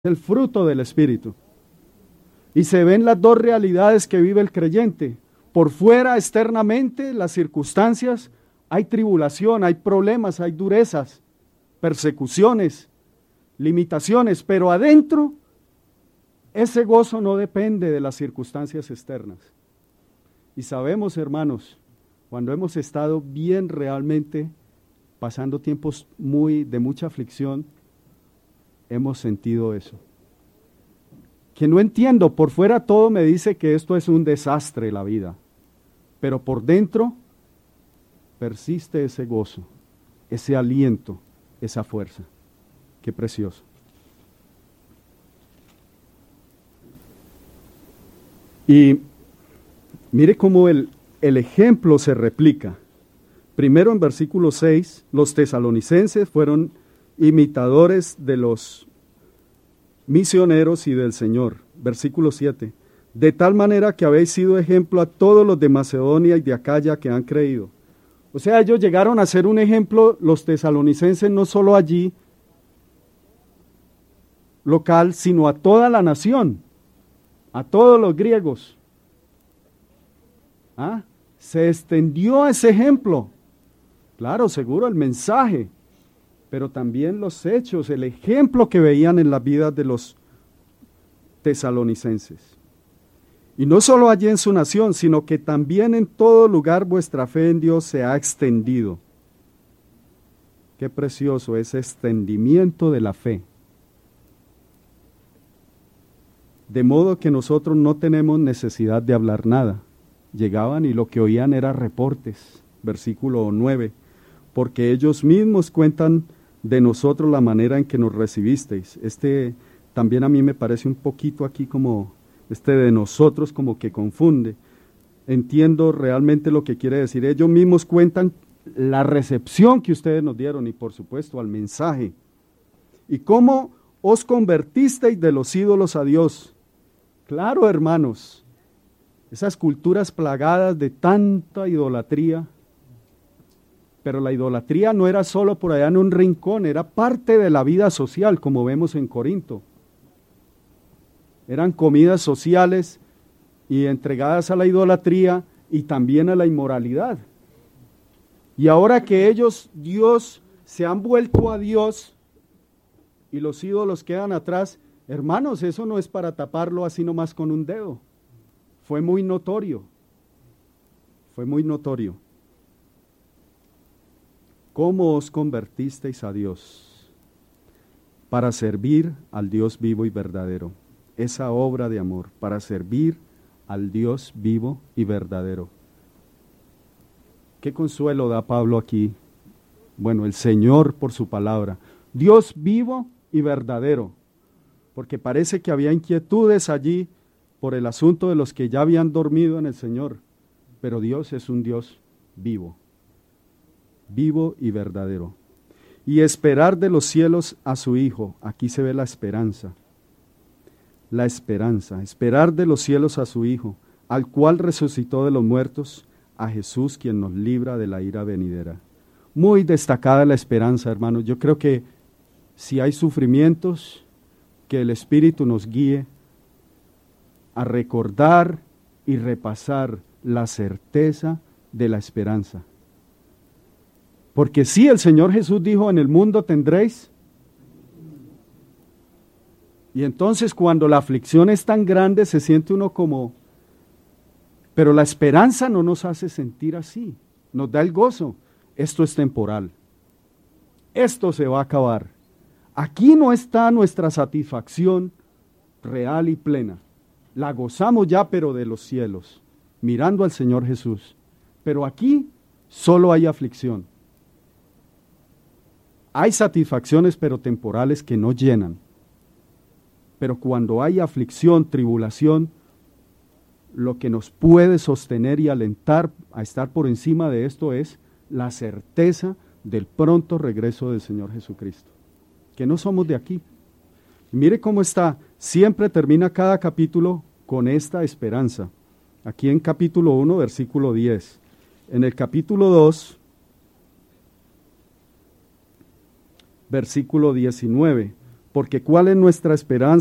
el fruto del Espíritu. Y se ven las dos realidades que vive el creyente. Por fuera, externamente, las circunstancias, hay tribulación, hay problemas, hay durezas, persecuciones, limitaciones, pero adentro, ese gozo no depende de las circunstancias externas. Y sabemos, hermanos, cuando hemos estado bien realmente, pasando tiempos de mucha aflicción, hemos sentido eso. Que no entiendo, por fuera todo me dice que esto es un desastre la vida, pero por dentro persiste ese gozo, ese aliento, esa fuerza. Qué precioso. Y mire cómo el ejemplo se replica. Primero en versículo 6, los tesalonicenses fueron imitadores de los misioneros y del Señor. Versículo 7, de tal manera que habéis sido ejemplo a todos los de Macedonia y de Acaya que han creído. O sea, ellos llegaron a ser un ejemplo, los tesalonicenses, no solo allí, local, sino a toda la nación, a todos los griegos. Se extendió ese ejemplo. Claro, seguro el mensaje, pero también los hechos, el ejemplo que veían en la vida de los tesalonicenses. Y no solo allí en su nación, sino que también en todo lugar vuestra fe en Dios se ha extendido. Qué precioso ese extendimiento de la fe. De modo que nosotros no tenemos necesidad de hablar nada. Llegaban y lo que oían era reportes. Versículo 9. Porque ellos mismos cuentan de nosotros la manera en que nos recibisteis. También a mí me parece un poquito aquí como de nosotros como que confunde. Entiendo realmente lo que quiere decir. Ellos mismos cuentan la recepción que ustedes nos dieron y por supuesto al mensaje. Y cómo os convertisteis de los ídolos a Dios. Claro, hermanos, esas culturas plagadas de tanta idolatría. Pero la idolatría no era solo por allá en un rincón, era parte de la vida social, como vemos en Corinto. Eran comidas sociales y entregadas a la idolatría y también a la inmoralidad. Y ahora que ellos, Dios, se han vuelto a Dios y los ídolos quedan atrás, hermanos, eso no es para taparlo así nomás con un dedo. Fue muy notorio. Fue muy notorio. ¿Cómo os convertisteis a Dios? Para servir al Dios vivo y verdadero. Esa obra de amor, para servir al Dios vivo y verdadero. ¿Qué consuelo da Pablo aquí? Bueno, el Señor por su palabra. Dios vivo y verdadero. Porque parece que había inquietudes allí por el asunto de los que ya habían dormido en el Señor. Pero Dios es un Dios vivo. Vivo y verdadero. Y esperar de los cielos a su Hijo. Aquí se ve la esperanza. La esperanza. Esperar de los cielos a su Hijo, al cual resucitó de los muertos, a Jesús, quien nos libra de la ira venidera. Muy destacada la esperanza, hermanos. Yo creo que si hay sufrimientos, que el Espíritu nos guíe a recordar y repasar la certeza de la esperanza. Porque sí, el Señor Jesús dijo, en el mundo tendréis. Y entonces cuando la aflicción es tan grande, se siente uno como... Pero la esperanza no nos hace sentir así. Nos da el gozo. Esto es temporal. Esto se va a acabar. Aquí no está nuestra satisfacción real y plena. La gozamos ya, pero de los cielos, mirando al Señor Jesús. Pero aquí solo hay aflicción. Hay satisfacciones, pero temporales, que no llenan. Pero cuando hay aflicción, tribulación, lo que nos puede sostener y alentar a estar por encima de esto es la certeza del pronto regreso del Señor Jesucristo. Que no somos de aquí. Mire cómo está. Siempre termina cada capítulo con esta esperanza. Aquí en capítulo 1, versículo 10. En el capítulo 2, versículo 19. porque ¿cuál es nuestra esperanza?